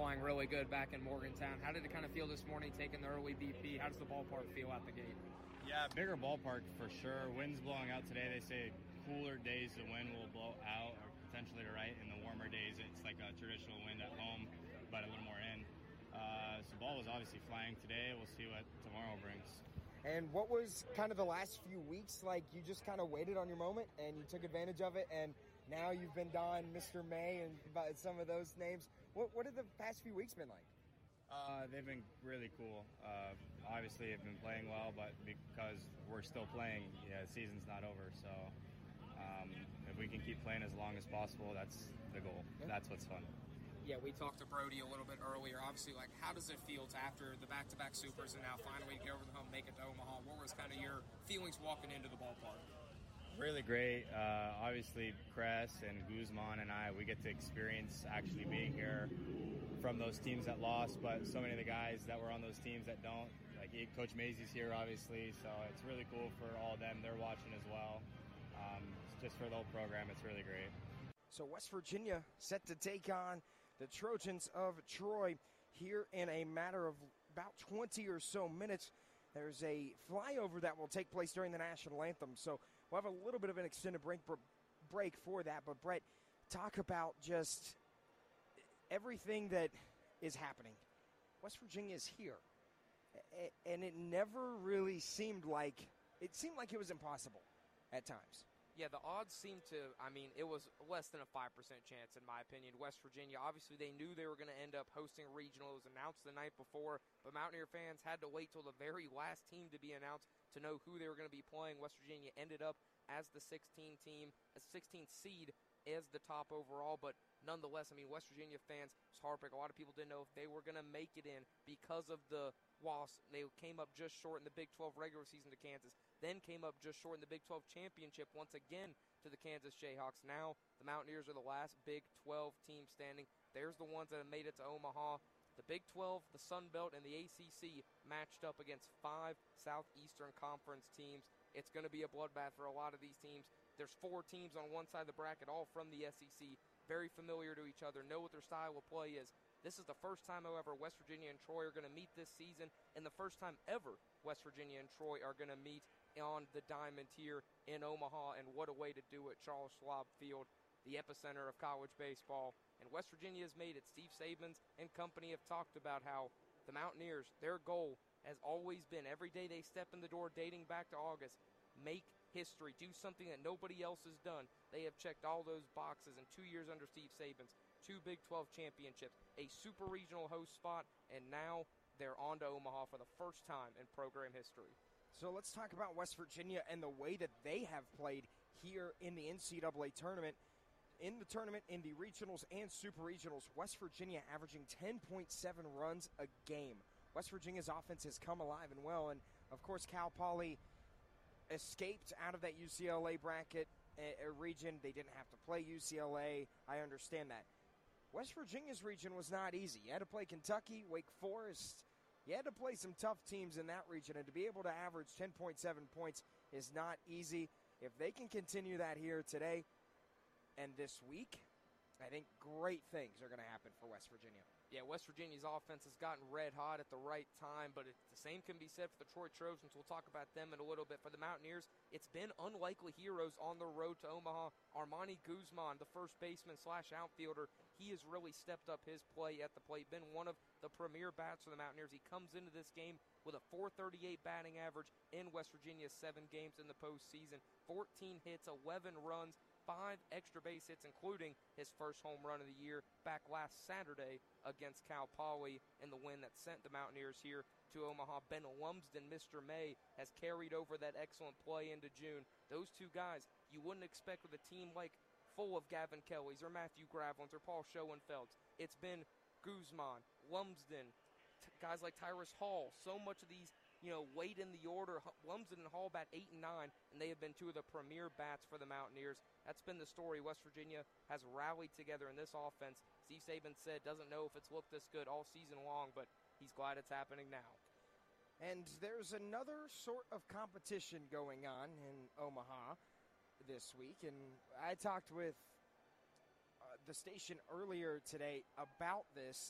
flying really good back in Morgantown. How did it kind of feel this morning taking the early BP? How does the ballpark feel out the gate? Yeah, bigger ballpark for sure. Wind's blowing out today. They say cooler days the wind will blow out or potentially to right. In the warmer days it's like a traditional wind at home, but a little more in. So ball was obviously flying today. We'll see what tomorrow brings. And what was kind of the last few weeks like? You just kind of waited on your moment and you took advantage of it, and now you've been Don, Mr. May, and by some of those names. What have the past few weeks been like? They've been really cool. Obviously, have been playing well, but because we're still playing, the season's not over. So if we can keep playing as long as possible, that's the goal. Yeah. That's what's fun. Yeah, we talked to Brody a little bit earlier. Obviously, like, how does it feel to, after the back-to-back Supers and now finally get over the hump, make it to Omaha? What was kind of your feelings walking into the ballpark? Really great. Obviously, Kress and Guzman and I, we get to experience actually being here from those teams that lost, but so many of the guys that were on those teams that don't. Like, Coach Mazey's here, obviously, so it's really cool for all of them. They're watching as well. Just for the whole program, it's really great. So West Virginia set to take on the Trojans of Troy here in a matter of about 20 or so minutes. There's a flyover that will take place during the national anthem, so we'll have a little bit of an extended break for that. But, Brett, talk about just everything that is happening. West Virginia is here, and it never really seemed like it was impossible at times. Yeah, the odds seemed to, it was less than a 5% chance, in my opinion. West Virginia, obviously, they knew they were going to end up hosting a regional. It was announced the night before, but Mountaineer fans had to wait till the very last team to be announced to know who they were going to be playing. West Virginia ended up as the 16th seed as the top overall, but nonetheless, West Virginia fans, it's heartbreak. A lot of people didn't know if they were going to make it in because of the loss. They came up just short in the Big 12 regular season to Kansas, then came up just short in the Big 12 championship once again to the Kansas Jayhawks. Now the Mountaineers are the last Big 12 team standing. There's the ones that have made it to Omaha. The Big 12, the Sun Belt, and the ACC matched up against 5 Southeastern Conference teams. It's going to be a bloodbath for a lot of these teams. There's 4 teams on one side of the bracket, all from the SEC, very familiar to each other, know what their style of play is. This is the first time, however, West Virginia and Troy are going to meet this season, and the first time ever West Virginia and Troy are going to meet on the diamond here in Omaha, and what a way to do it. Charles Schwab Field, the epicenter of college baseball, and West Virginia has made it. Steve Sabins and company have talked about how the Mountaineers, their goal has always been, every day they step in the door dating back to August, make history, do something that nobody else has done. They have checked all those boxes in 2 years under Steve Sabins, 2 Big 12 championships, a super regional host spot, and now they're on to Omaha for the first time in program history. So let's talk about West Virginia and the way that they have played here in the NCAA tournament. In the tournament, in the regionals and super regionals, West Virginia averaging 10.7 runs a game. West Virginia's offense has come alive and well, and of course Cal Poly escaped out of that UCLA bracket region. They didn't have to play UCLA. I understand that. West Virginia's region was not easy. You had to play Kentucky, Wake Forest. You had to play some tough teams in that region, and to be able to average 10.7 points is not easy. If they can continue that here today and this week, I think great things are going to happen for West Virginia. Yeah, West Virginia's offense has gotten red hot at the right time, but the same can be said for the Troy Trojans. We'll talk about them in a little bit. For the Mountaineers, it's been unlikely heroes on the road to Omaha. Armani Guzman, the first baseman / outfielder, he has really stepped up his play at the plate, been one of the premier bats for the Mountaineers. He comes into this game with a .438 batting average in West Virginia's 7 games in the postseason, 14 hits, 11 runs, 5 extra base hits, including his first home run of the year back last Saturday against Cal Poly in the win that sent the Mountaineers here to Omaha. Ben Lumsden, Mr. May, has carried over that excellent play into June. Those two guys you wouldn't expect with a team like full of Gavin Kellys or Matthew Gravlins or Paul Schoenfelds. It's been Guzman, Lumsden, guys like Tyrus Hall. So much of these late in the order. Lumsden and Hall bat 8 and 9, and they have been 2 of the premier bats for the Mountaineers. That's been the story. West Virginia has rallied together in this offense. Steve Saban said doesn't know if it's looked this good all season long, but he's glad it's happening now. And there's another sort of competition going on in Omaha this week, and I talked with the station earlier today about this.